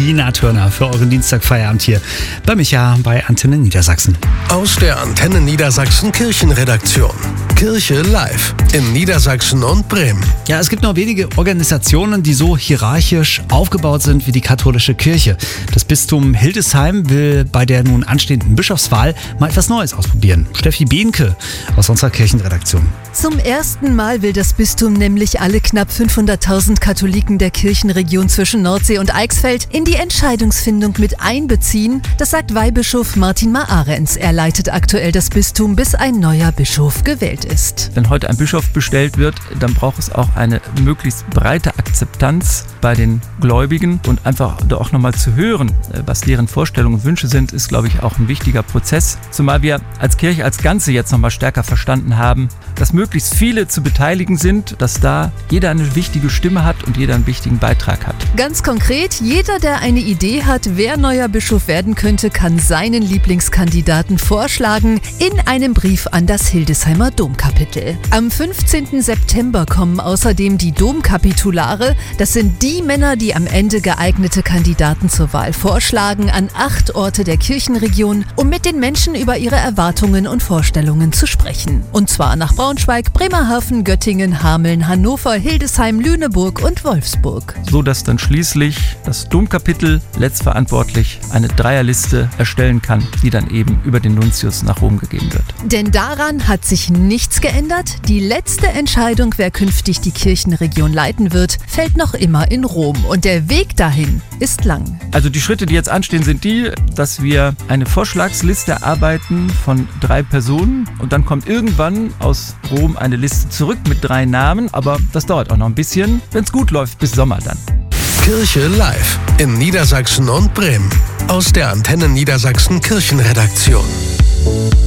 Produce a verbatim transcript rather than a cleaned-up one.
Tina Turner für euren Dienstagfeierabend hier bei Micha bei Antenne Niedersachsen. Aus der Antenne Niedersachsen Kirchenredaktion. Kirche live in Niedersachsen und Bremen. Ja, es gibt noch wenige Organisationen, die so hierarchisch aufgebaut sind wie die katholische Kirche. Das Bistum Hildesheim will bei der nun anstehenden Bischofswahl mal etwas Neues ausprobieren. Steffi Behnke aus unserer Kirchenredaktion. Zum ersten Mal will das Bistum nämlich alle knapp fünfhunderttausend Katholiken der Kirchenregion zwischen Nordsee und Eichsfeld in die Entscheidungsfindung mit einbeziehen. Das sagt Weihbischof Martin Maarenz. Er leitet aktuell das Bistum, bis ein neuer Bischof gewählt ist. Wenn heute ein Bischof bestellt wird, dann braucht es auch eine möglichst breite Akzeptanz bei den Gläubigen und einfach auch nochmal zu hören, was deren Vorstellungen und Wünsche sind, ist, glaube ich, auch ein wichtiger Prozess. Zumal wir als Kirche als Ganze jetzt nochmal stärker verstanden haben, dass möglichst viele zu beteiligen sind, dass da jeder eine wichtige Stimme hat und jeder einen wichtigen Beitrag hat. Ganz konkret, jeder, der eine Idee hat, wer neuer Bischof werden könnte, kann seinen Lieblingskandidaten vorschlagen in einem Brief an das Hildesheimer Domkapitel. Am fünfzehnten September kommen außerdem die Domkapitulare. Das sind die Männer, die am Ende geeignete Kandidaten zur Wahl vorschlagen, an acht Orte der Kirchenregion, um mit den Menschen über ihre Erwartungen und Vorstellungen zu sprechen. Und zwar nach Braunschweig, Bremerhaven, Göttingen, Hameln, Hannover, Hildesheim, Lüneburg und Wolfsburg. So dass dann schließlich das Domkapitel letztverantwortlich eine Dreierliste erstellen kann, die dann eben über den Nuntius nach Rom gegeben wird. Denn daran hat sich nichts geändert. Die letzte Entscheidung, wer künftig die Kirchenregion leiten wird, fällt noch immer in Rom. Und der Weg dahin ist lang. Also die Schritte, die jetzt anstehen, sind die, dass wir eine Vorschlagsliste erarbeiten von drei Personen und dann kommt irgendwann aus Rom eine Liste zurück mit drei Namen, aber das dauert auch noch ein bisschen, wenn es gut läuft, bis Sommer dann. Kirche live in Niedersachsen und Bremen. Aus der Antenne Niedersachsen Kirchenredaktion.